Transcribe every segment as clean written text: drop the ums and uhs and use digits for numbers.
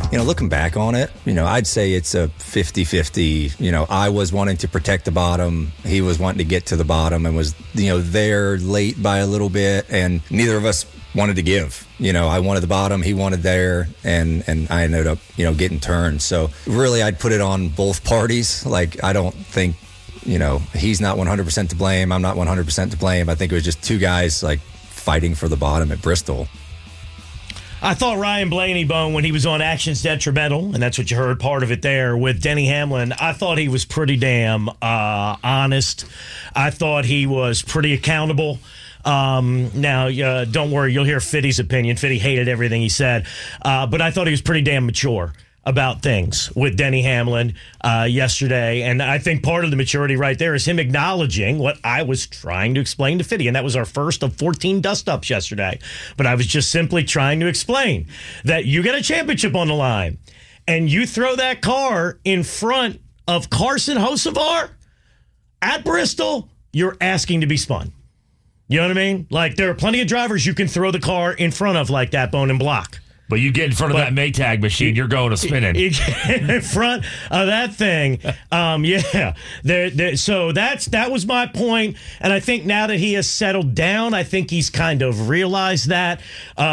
Looking back on it, I'd say it's a 50-50. I was wanting to protect the bottom. He was wanting to get to the bottom and was, there late by a little bit. And neither of us wanted to give. I wanted the bottom, he wanted there, and I ended up, getting turned. So really, I'd put it on both parties. Like, I don't think, he's not 100% to blame. I'm not 100% to blame. I think it was just two guys, like, fighting for the bottom at Bristol. I thought Ryan Blaney, Bone, when he was on Actions Detrimental, and that's what you heard part of it there with Denny Hamlin, I thought he was pretty damn honest. I thought he was pretty accountable. Now, don't worry, you'll hear Fitty's opinion. Fitty hated everything he said, but I thought he was pretty damn mature about things with Denny Hamlin yesterday. And I think part of the maturity right there is him acknowledging what I was trying to explain to Fitty. And that was our first of 14 dust-ups yesterday. But I was just simply trying to explain that you get a championship on the line and you throw that car in front of Carson Hocevar at Bristol, you're asking to be spun. You know what I mean? Like, there are plenty of drivers you can throw the car in front of like that, Bone, and block. But you get in front of that Maytag machine, you're going to spinning. You get in front of that thing. Yeah. So that was my point. And I think now that he has settled down, I think he's kind of realized that.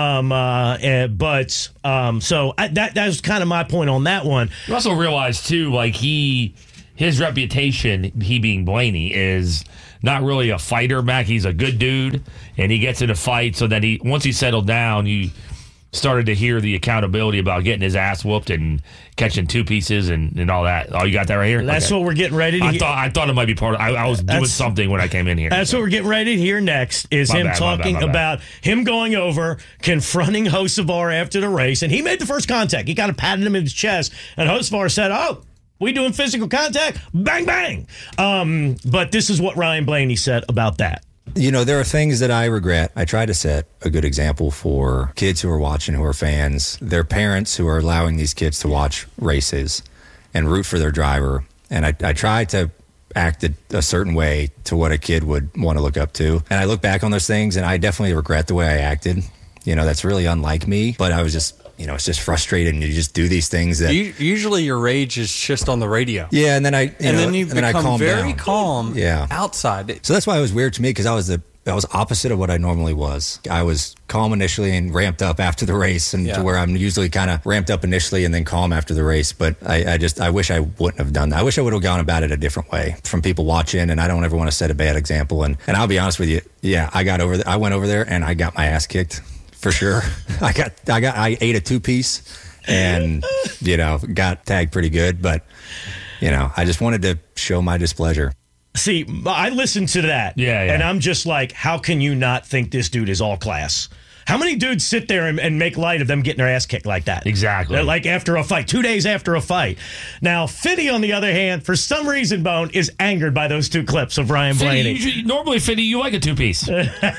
So that was kind of my point on that one. You also realize, too, like his reputation, he being Blaney, is not really a fighter, Mac. He's a good dude, and he gets in a fight. So that once he settled down, you started to hear the accountability about getting his ass whooped and catching two pieces and all that. Oh, you got that right here? That's what we're getting ready to hear. I thought it might be part of I was doing something when I came in here. That's what we're getting ready to hear next is him talking about him going over, confronting Hocevar after the race. And he made the first contact. He kind of patted him in his chest. And Hocevar said, "Oh, we doing physical contact? Bang, bang." But this is what Ryan Blaney said about that. There are things that I regret. I try to set a good example for kids who are watching, who are fans, their parents who are allowing these kids to watch races and root for their driver. And I try to act a certain way to what a kid would want to look up to. And I look back on those things, and I definitely regret the way I acted. That's really unlike me. But I was just, it's just frustrating. You just do these things that usually your rage is just on the radio. Yeah, and then you become very calm. Yeah. Outside. So that's why it was weird to me, because I was opposite of what I normally was. I was calm initially and ramped up after the race, and to where I'm usually kind of ramped up initially and then calm after the race. But I wish I wouldn't have done that. I wish I would have gone about it a different way from people watching, and I don't ever want to set a bad example. And I'll be honest with you, I went over there and I got my ass kicked. For sure. I ate a two-piece and, got tagged pretty good. But, I just wanted to show my displeasure. See, I listened to that. Yeah. And I'm just like, how can you not think this dude is all class? How many dudes sit there and make light of them getting their ass kicked like that? Exactly. Like after a fight, 2 days after a fight. Now, Fitty, on the other hand, for some reason, Bone, is angered by those two clips of Ryan Blaney. Normally, Fitty, you like a two-piece.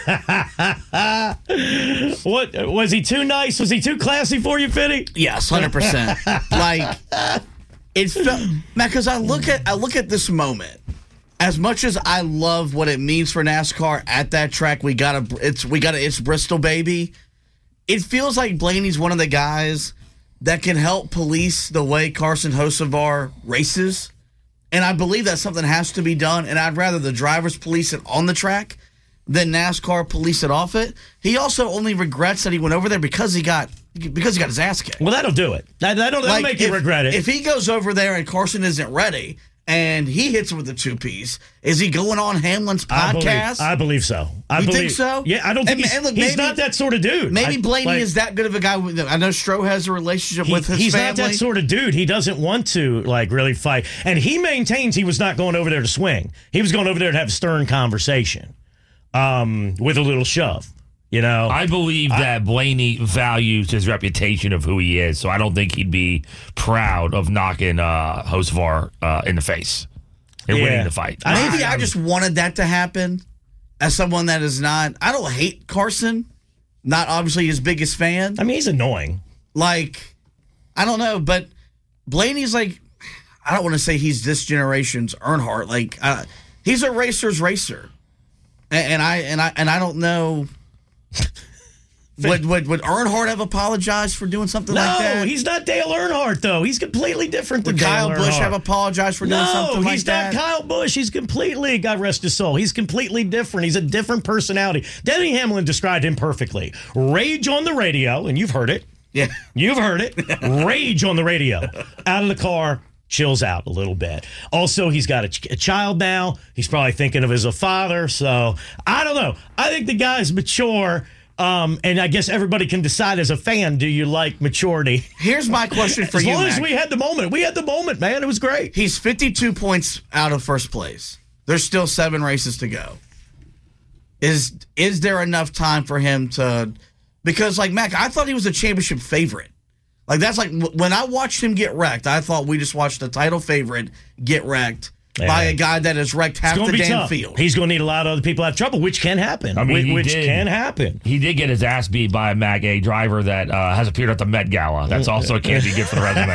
What, was he too nice? Was he too classy for you, Fitty? Yes, 100%. Like, it felt, Matt, because I look at this moment. As much as I love what it means for NASCAR at that track, it's Bristol, baby. It feels like Blaney's one of the guys that can help police the way Carson Hocevar races. And I believe that something has to be done. And I'd rather the drivers police it on the track than NASCAR police it off it. He also only regrets that he went over there because he got his ass kicked. Well, that'll do it. That'll make you regret it. If he goes over there and Carson isn't ready, and he hits him with the two-piece, is he going on Hamlin's podcast? I believe so. You think so? Yeah, I don't think he's not that sort of dude. Maybe Blaney is that good of a guy. I know Stroh has a relationship with his family. He's not that sort of dude. He doesn't want to really fight. And he maintains he was not going over there to swing. He was going over there to have a stern conversation with a little shove. I believe that Blaney values his reputation of who he is, so I don't think he'd be proud of knocking Hocevar in the face and winning the fight. Maybe I just wanted that to happen as someone that is not. I don't hate Carson, not obviously his biggest fan. I mean, he's annoying. Like, I don't know, but Blaney's like, I don't want to say he's this generation's Earnhardt. Like, he's a racer's racer, and I don't know. Would Earnhardt have apologized for doing something like that? No, he's not Dale Earnhardt, though. He's completely different than Would Dale Kyle Earnhardt. Busch have apologized for doing something like that? No, he's not Kyle Busch. He's completely, God rest his soul, he's completely different. He's a different personality. Denny Hamlin described him perfectly. Rage on the radio, and you've heard it. Yeah. You've heard it. Rage on the radio. Out of the car. Chills out a little bit. Also, he's got a child now. He's probably thinking of as a father. So, I don't know. I think the guy's mature. And I guess everybody can decide as a fan, do you like maturity? Here's my question for you, As long Mac. as we had the moment. We had the moment, man. It was great. He's 52 points out of first place. There's still 7 races to go. Is there enough time for him to... Because, like, Mac, I thought he was a championship favorite. Like, that's like when I watched him get wrecked, I thought we just watched the title favorite get wrecked by a guy that has wrecked half the damn field. He's going to need a lot of other people to have trouble, which can happen. I mean, which can happen. He did get his ass beat by a driver that has appeared at the Met Gala. That's also can't be good for the resume.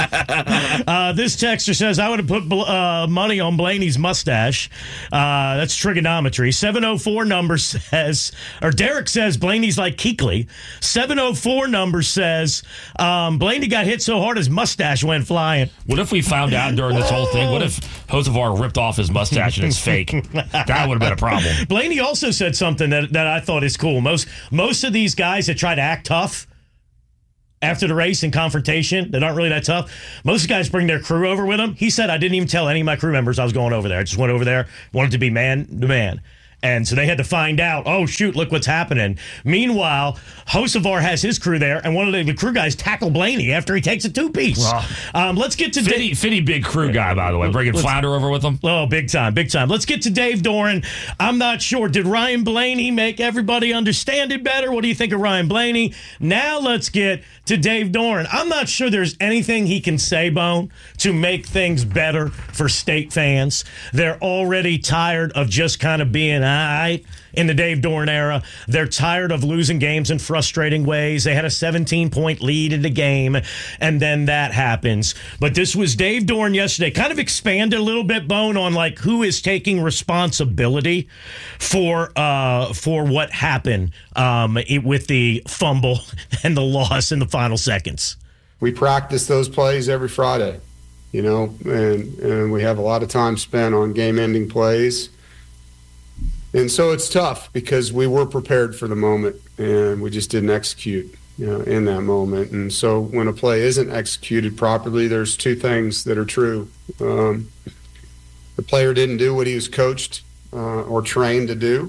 This texter says, I would have put money on Blaney's mustache. That's trigonometry. 704 number says, or Derek says Blaney's like Keekly. 704 number says, Blaney got hit so hard his mustache went flying. What if we found out during this whole thing? What if Hocevar ripped off his mustache and it's fake? That would have been a problem. Blaney also said something that I thought is cool. Most of these guys that try to act tough after the race and confrontation, that aren't really that tough, most guys bring their crew over with them. He said, I didn't even tell any of my crew members I was going over there. I just went over there, wanted to be man to man. And so they had to find out, oh, shoot, look what's happening. Meanwhile, Hocevar has his crew there, and one of the crew guys tackle Blaney after he takes a two-piece. Let's get to Fitty big crew guy, by the way. Bringing Flounder over with him. Oh, big time, big time. Let's get to Dave Doran. I'm not sure. Did Ryan Blaney make everybody understand it better? What do you think of Ryan Blaney? Now let's get to Dave Doran. I'm not sure there's anything he can say, Bone, to make things better for state fans. They're already tired of just kind of being all right in the Dave Doran era. They're tired of losing games in frustrating ways. They had a 17-point lead in the game, and then that happens. But this was Dave Doran yesterday. Kind of expanded a little bit, Bone, on like who is taking responsibility for what happened with the fumble and the loss in the final seconds. We practice those plays every Friday, and we have a lot of time spent on game-ending plays. And so it's tough because we were prepared for the moment and we just didn't execute, in that moment. And so when a play isn't executed properly, there's 2 things that are true. The player didn't do what he was coached or trained to do.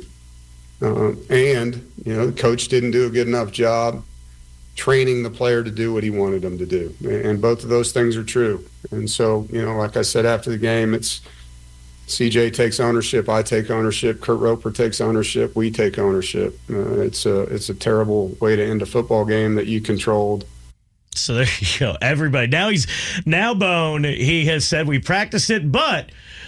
And the coach didn't do a good enough job training the player to do what he wanted him to do. And both of those things are true. And so, like I said after the game, it's CJ takes ownership, I take ownership, Kurt Roper takes ownership, we take ownership. It's a terrible way to end a football game that you controlled. So there you go, everybody. Now Bone, he has said we practiced it, but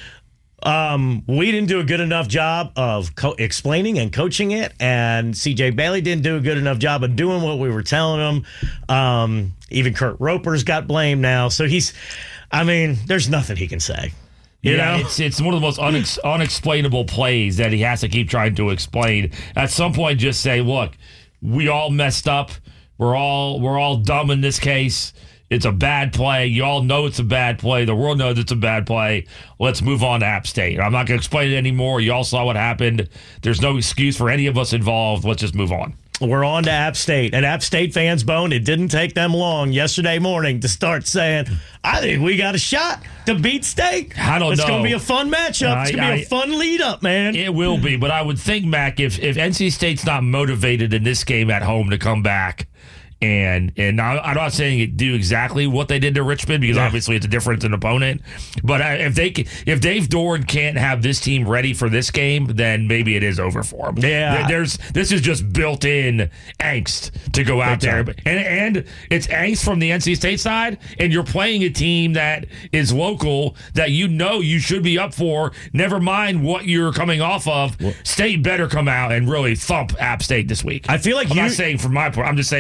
we didn't do a good enough job of explaining and coaching it, and CJ Bailey didn't do a good enough job of doing what we were telling him. Even Kurt Roper's got blamed now. So there's nothing he can say. It's one of the most unexplainable plays that he has to keep trying to explain. At some point, just say, look, we all messed up. We're all dumb in this case. It's a bad play. You all know it's a bad play. The world knows it's a bad play. Let's move on to App State. I'm not going to explain it anymore. You all saw what happened. There's no excuse for any of us involved. Let's just move on. We're on to App State. And App State fans, Bone, it didn't take them long yesterday morning to start saying, I think we got a shot to beat State. I don't know. It's going to be a fun matchup. It's going to be a fun lead-up, man. It will be. But I would think, Mac, if NC State's not motivated in this game at home to come back, and I'm not saying it do exactly what they did to Richmond because obviously it's a different opponent. But if Dave Doran can't have this team ready for this game, then maybe it is over for him. Yeah, this is just built-in angst to go out there, and it's angst from the NC State side. And you're playing a team that is local that you should be up for. Never mind what you're coming off of. State better come out and really thump App State this week. I feel like I'm not saying from my point. I'm just saying like that.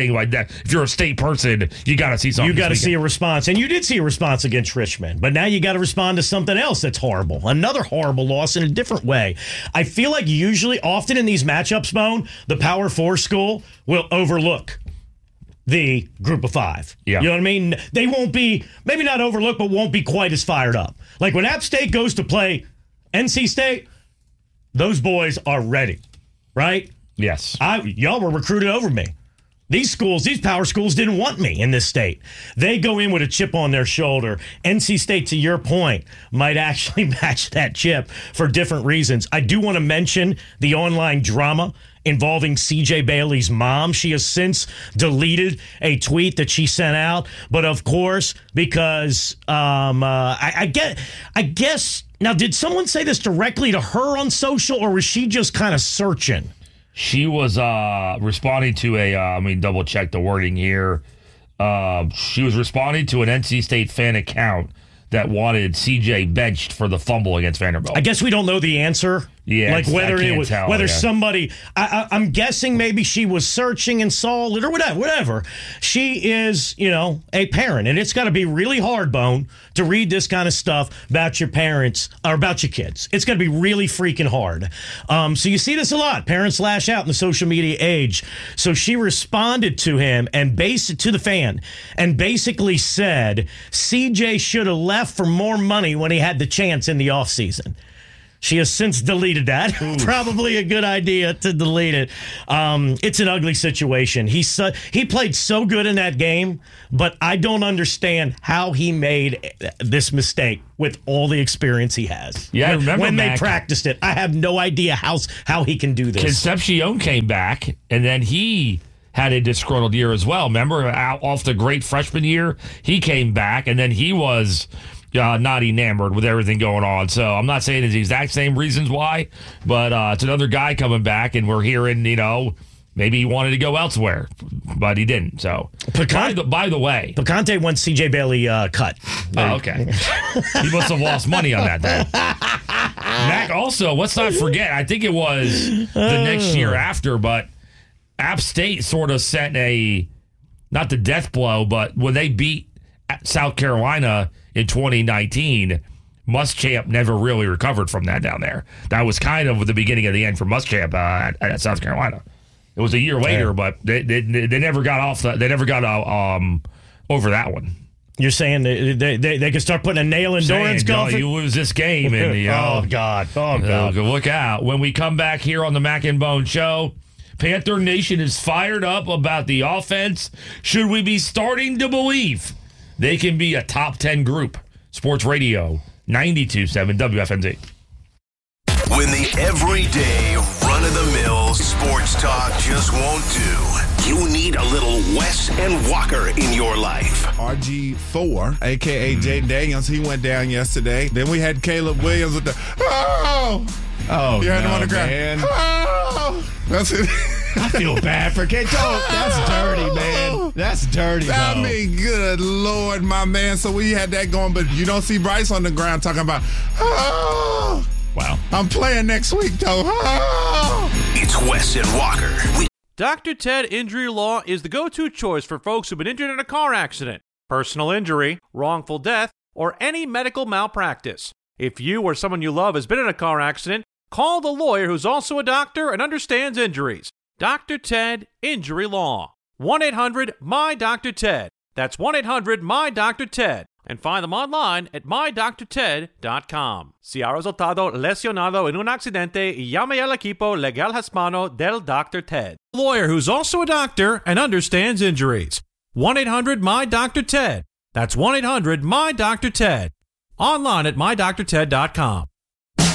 if you're a state person, you got to see something. You got to see a response. And you did see a response against Richmond. But now you got to respond to something else that's horrible. Another horrible loss in a different way. I feel like often in these matchups, Bone, the Power 4 school will overlook the group of 5. Yeah. You know what I mean? They won't be, maybe not overlooked, but won't be quite as fired up. Like when App State goes to play NC State, those boys are ready, right? Yes. Y'all were recruited over me. These power schools didn't want me in this state. They go in with a chip on their shoulder. NC State, to your point, might actually match that chip for different reasons. I do want to mention the online drama involving CJ Bailey's mom. She has since deleted a tweet that she sent out. But of course, because I guess, now did someone say this directly to her on social, or was she just kind of searching? She was responding to let me double check the wording here. She was responding to an NC State fan account that wanted CJ benched for the fumble against Vanderbilt. I guess we don't know the answer. Yeah, like whether somebody. I'm guessing maybe she was searching and saw it or whatever. She is, a parent, and it's got to be really hard, Bone, to read this kind of stuff about your parents or about your kids. It's got to be really freaking hard. So you see this a lot. Parents lash out in the social media age. So she responded to him and to the fan and basically said CJ should have left for more money when he had the chance in the offseason. She has since deleted that. Probably a good idea to delete it. It's an ugly situation. He played so good in that game, but I don't understand how he made this mistake with all the experience he has. Yeah, I remember when they practiced it. I have no idea how he can do this. Concepcion came back, and then he had a disgruntled year as well. Remember, off the great freshman year, he came back, and then he was not enamored with everything going on. So I'm not saying it's the exact same reasons why, but it's another guy coming back, and we're hearing, maybe he wanted to go elsewhere, but he didn't. So, by the way, Picante wants CJ Bailey cut. Oh, okay. He must have lost money on that then. Mac, also, let's not forget, I think it was the next year after, but App State sort of sent not the death blow, but when they beat South Carolina in 2019, Muschamp never really recovered from that down there. That was kind of the beginning of the end for Muschamp at South Carolina. It was a year later, but they never got off. They never got over that one. You're saying they could start putting a nail in Doran's coffin? You lose this game, and oh God! Look out! When we come back here on the Mac and Bone Show, Panther Nation is fired up about the offense. Should we be starting to believe they can be a top 10 group? Sports Radio 92.7 WFNZ. When the everyday run-of-the-mill sports talk just won't do, you need a little Wes and Walker in your life. RG4, a.k.a. Jaden Daniels, he went down yesterday. Then we had Caleb Williams with the, you heard him on the ground. Man. That's it. I feel bad for K. That's dirty, man. That's dirty, I bro. mean, good Lord, my man. So we had that going, but you don't see Bryce on the ground talking about, wow, I'm playing next week, though. It's Wes and Walker. Dr. Ted Injury Law is the go-to choice for folks who've been injured in a car accident, personal injury, wrongful death, or any medical malpractice. If you or someone you love has been in a car accident, call the lawyer who's also a doctor and understands injuries. Dr. Ted Injury Law. 1-800-MY-DOCTOR-TED. That's 1-800-MY-DOCTOR-TED. And find them online at mydrted.com. Si ha resultado lesionado en un accidente, llame al equipo legal hispano del Dr. Ted. Lawyer who's also a doctor and understands injuries. 1-800-MY-DOCTOR-TED. That's 1-800-MY-DOCTOR-TED. Online at mydrted.com.